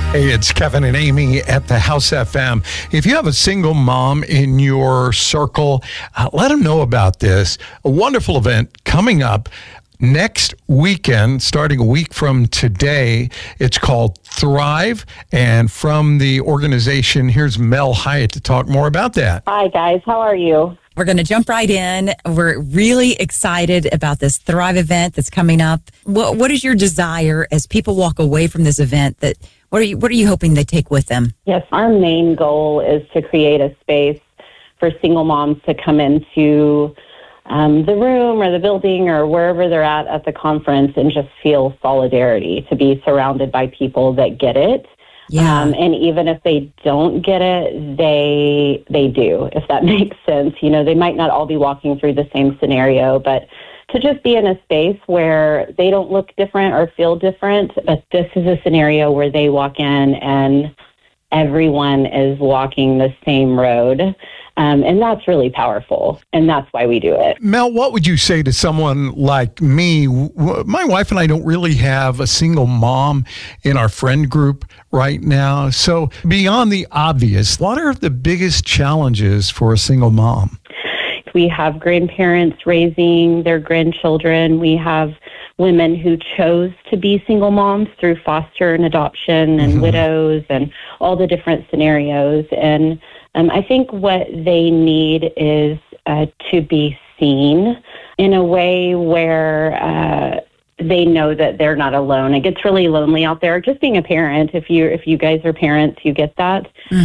Hey, it's Kevin and Amy at the House FM. If you have a single mom in your circle, let them know about this. A wonderful event coming up next weekend, starting a week from today. It's called Thrive. And from the organization, here's Mel Hyatt to talk more about that. Hi, guys. How are you? We're going to jump right in. We're really excited about this Thrive event that's coming up. What is your desire as people walk away from this event? What are you hoping they take with them? Yes, our main goal is to create a space for single moms to come into the room or the building or wherever they're at the conference and just feel solidarity, to be surrounded by people that get it. Yeah. And even if they don't get it, they do, if that makes sense. You know, they might not all be walking through the same scenario, but to just be in a space where they don't look different or feel different, but this is a scenario where they walk in and everyone is walking the same road. And that's really powerful, and that's why we do it. Mel, what would you say to someone like me? My wife and I don't really have a single mom in our friend group right now. So beyond the obvious, what are the biggest challenges for a single mom? We have grandparents raising their grandchildren. We have women who chose to be single moms through foster and adoption and widows and all the different scenarios. And I think what they need is to be seen in a way where they know that they're not alone. It gets really lonely out there. Just being a parent, if you guys are parents, you get that.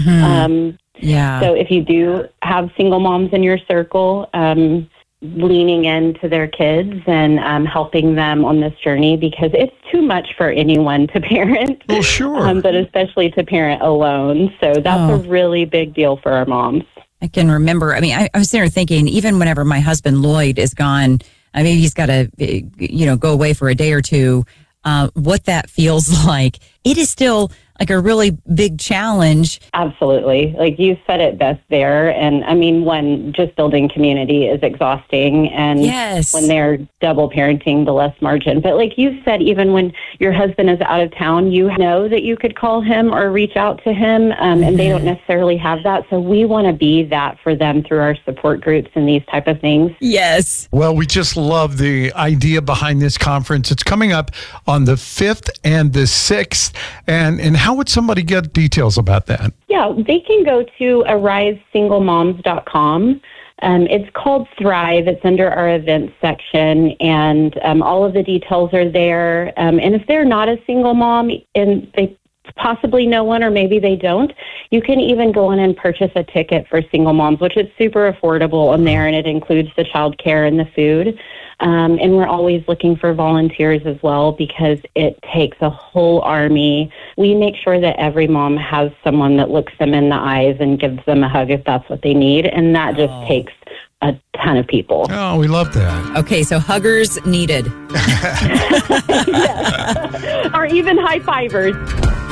Yeah. So if you do have single moms in your circle, leaning into their kids and helping them on this journey, because it's too much for anyone to parent. Well, sure. But especially to parent alone. So that's a really big deal for our moms. I can remember. I mean, I was there thinking, even whenever my husband Lloyd is gone, I mean, he's got to, go away for a day or two. What that feels like. It is still like a really big challenge. Absolutely. Like you said it best there. And I mean, when just building community is exhausting, and when they're double parenting, the less margin. But like you said, even when your husband is out of town, you know that you could call him or reach out to him, and they don't necessarily have that. So we want to be that for them through our support groups and these type of things. Yes. Well, we just love the idea behind this conference. It's coming up on the 5th and the 6th. And how would somebody get details about that? Yeah, they can go to arisesinglemoms.com. It's called Thrive. It's under our events section, and all of the details are there. And if they're not a single mom and they possibly know one, or maybe they don't, you can even go in and purchase a ticket for single moms, which is super affordable on there, and it includes the child care and the food. And we're always looking for volunteers as well, because it takes a whole army. We make sure that every mom has someone that looks them in the eyes and gives them a hug if that's what they need. And that just takes a ton of people. Oh, we love that. Okay, so huggers needed. Yes. Or even high fivers.